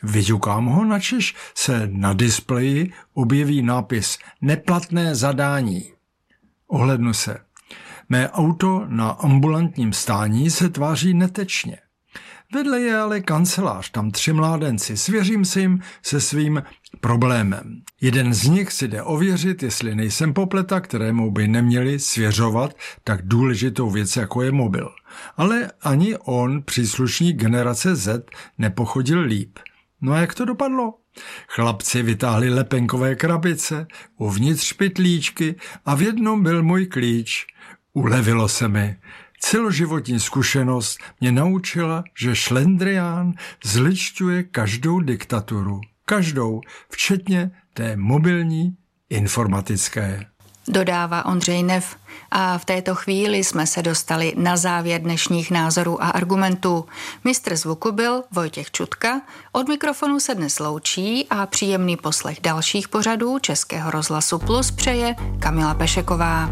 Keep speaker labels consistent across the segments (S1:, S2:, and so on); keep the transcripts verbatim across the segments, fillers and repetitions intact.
S1: Vyťukám ho, načež se na displeji objeví nápis Neplatné zadání. Ohlednu se. Mé auto na ambulantním stání se tváří netečně. Vedle je ale kancelář, tam tři mládenci, svěřím si jim se svým problémem. Jeden z nich si jde ověřit, jestli nejsem popleta, kterému by neměli svěřovat tak důležitou věc, jako je mobil. Ale ani on, příslušník generace Z, nepochodil líp. No a jak to dopadlo? Chlapci vytáhli lepenkové krabice, uvnitř pytlíčky a v jednom byl můj klíč. Ulevilo se mi. Celoživotní zkušenost mě naučila, že šlendrián zličťuje každou diktaturu. Každou, včetně té mobilní informatické.
S2: Dodává Ondřej Nev. A v této chvíli jsme se dostali na závěr dnešních názorů a argumentů. Mistr zvuku byl Vojtěch Čutka, od mikrofonu se dnes loučí a příjemný poslech dalších pořadů Českého rozhlasu Plus přeje Kamila Pešeková.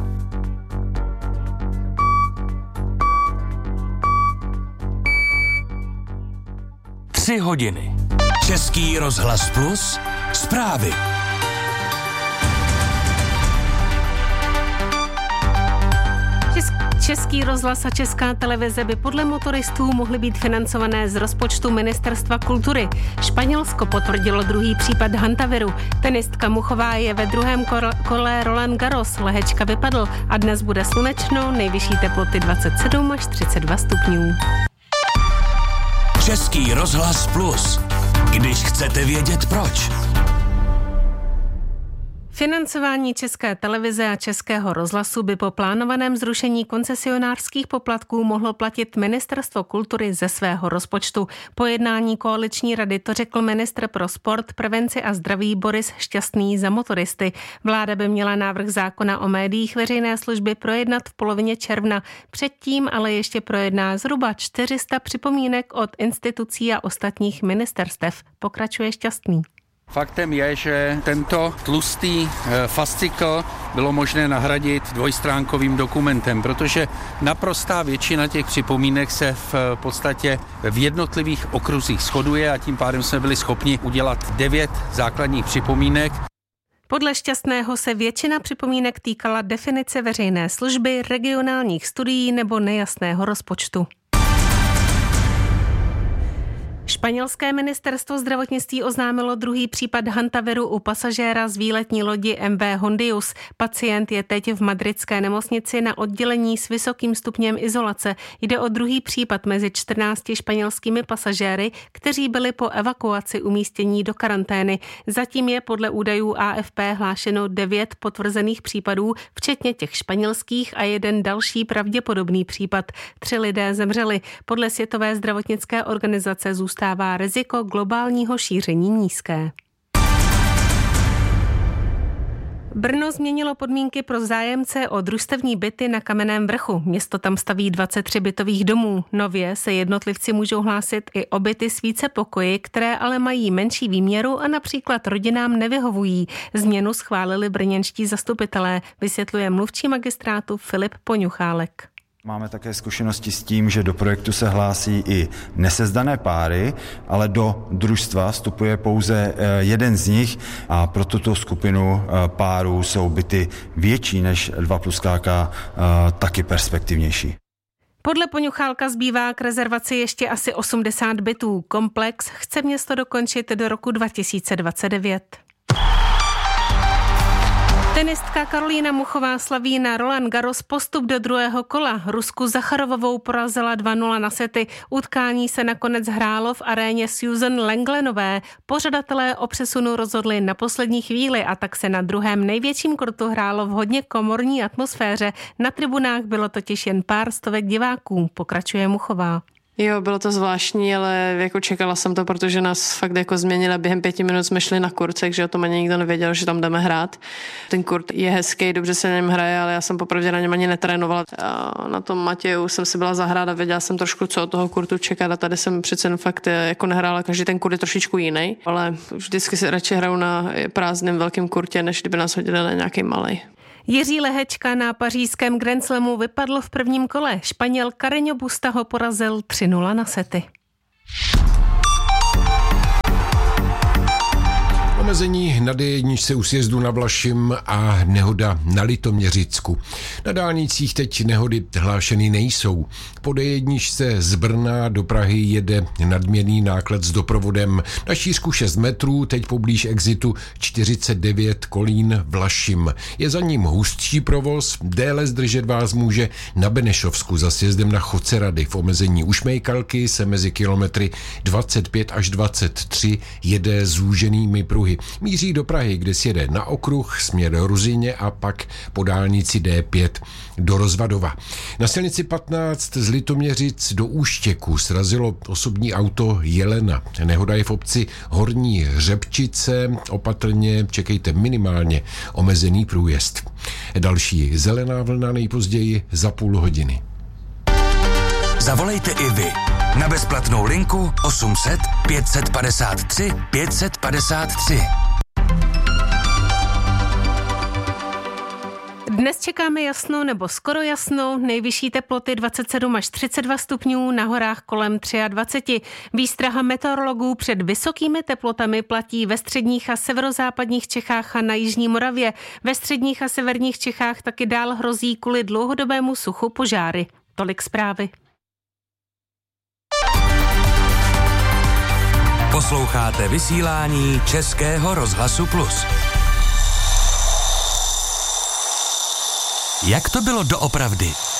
S3: Tři hodiny. Český rozhlas Plus zprávy.
S4: Český rozhlas a Česká televize by podle motoristů mohly být financované z rozpočtu Ministerstva kultury. Španělsko potvrdilo druhý případ hantaviru. Tenistka Muchová je ve druhém kole Roland Garros. Lehečka vypadl a dnes bude slunečno, nejvyšší teploty dvacet sedm až třicet dva stupňů.
S3: Český rozhlas Plus. Když chcete vědět proč.
S4: Financování České televize a Českého rozhlasu by po plánovaném zrušení koncesionářských poplatků mohlo platit Ministerstvo kultury ze svého rozpočtu. Po jednání koaliční rady to řekl ministr pro sport, prevenci a zdraví Boris Šťastný za motoristy. Vláda by měla návrh zákona o médiích veřejné služby projednat v polovině června. Předtím ale ještě projedná zhruba čtyři sta připomínek od institucí a ostatních ministerstev. Pokračuje Šťastný.
S5: Faktem je, že tento tlustý fascikl bylo možné nahradit dvojstránkovým dokumentem, protože naprostá většina těch připomínek se v podstatě v jednotlivých okruzích shoduje a tím pádem jsme byli schopni udělat devět základních připomínek.
S4: Podle Šťastného se většina připomínek týkala definice veřejné služby, regionálních studií nebo nejasného rozpočtu. Španělské ministerstvo zdravotnictví oznámilo druhý případ hantaviru u pasažéra z výletní lodi M V Hondius. Pacient je teď v madridské nemocnici na oddělení s vysokým stupněm izolace. Jde o druhý případ mezi čtrnácti španělskými pasažéry, kteří byli po evakuaci umístění do karantény. Zatím je podle údajů A F P hlášeno devět potvrzených případů, včetně těch španělských a jeden další pravděpodobný případ. Tři lidé zemřeli. Podle Světové zdravotnické organizace zůstává stává riziko globálního šíření nízké. Brno změnilo podmínky pro zájemce o družstevní byty na Kamenném Vrchu. Město tam staví dvacet tři bytových domů. Nově se jednotlivci můžou hlásit i o byty s více pokoji, které ale mají menší výměru a například rodinám nevyhovují. Změnu schválili brněnští zastupitelé, vysvětluje mluvčí magistrátu Filip Poňuchálek.
S6: Máme také zkušenosti s tím, že do projektu se hlásí i nesezdané páry, ale do družstva vstupuje pouze jeden z nich a pro tuto skupinu párů jsou byty větší než dva plus K K taky perspektivnější.
S4: Podle Poňuchálka zbývá k rezervaci ještě asi osmdesát bytů. Komplex chce město dokončit do roku dva tisíce dvacet devět. Tenistka Karolína Muchová slaví na Roland Garros postup do druhého kola. Rusku Zacharovovou porazila dva nula na sety. Utkání se nakonec hrálo v aréně Susan Lenglenové. Pořadatelé o přesunu rozhodli na poslední chvíli a tak se na druhém největším kurtu hrálo v hodně komorní atmosféře. Na tribunách bylo totiž jen pár stovek diváků, pokračuje Muchová.
S7: Jo, bylo to zvláštní, ale jako čekala jsem to, protože nás fakt jako změnili. Během pěti minut jsme šli na kurt, takže o tom ani nikdo nevěděl, že tam jdeme hrát. Ten kurt je hezký, dobře se na něm hraje, ale já jsem popravdě na něm ani netrénovala. A na tom Matěju jsem si byla zahrát a věděla jsem trošku, co od toho kurtu čekat a tady jsem přece jen fakt jako nehrála. Každý ten kurt je trošičku jiný, ale vždycky se radši hraju na prázdném velkém kurtě, než kdyby nás hodili na nějaký malej.
S4: Jiří Lehečka na pařížském Grand Slamu vypadl v prvním kole. Španěl Carreño Busta ho porazil tři nula na sety.
S8: Omezení na dé jedna u sjezdu na Vlašim a nehoda na Litoměřicku. Na dálnicích teď nehody hlášeny nejsou. Po dé jedna z Brna do Prahy jede nadměrný náklad s doprovodem na šířku šest metrů, teď poblíž exitu čtyřicet devět Kolín Vlašim. Je za ním hustší provoz, déle zdržet vás může na Benešovsku za sjezdem na Chocerady. V omezení u Šmejkalky se mezi kilometry dvacet pět až dvacet tři jede zúženými pruhy. Míří do Prahy, kde sjede na okruh směr Ruzyně a pak po dálnici dé pět do Rozvadova. Na silnici patnáct z Litoměřic do Úštěku srazilo osobní auto Jelena. Nehoda je v obci Horní Hřebčice. Opatrně čekejte minimálně omezený průjezd. Další zelená vlna nejpozději za půl hodiny.
S3: Zavolejte i vy na bezplatnou linku osm set pět set padesát tři pět set padesát tři.
S4: Dnes čekáme jasno nebo skoro jasno, nejvyšší teploty dvacet sedm až třicet dva stupňů, na horách kolem dvacet tři. Výstraha meteorologů před vysokými teplotami platí ve středních a severozápadních Čechách a na jižní Moravě. Ve středních a severních Čechách taky dál hrozí kvůli dlouhodobému suchu požáry. Tolik zprávy.
S3: Posloucháte vysílání Českého rozhlasu Plus. Jak to bylo doopravdy?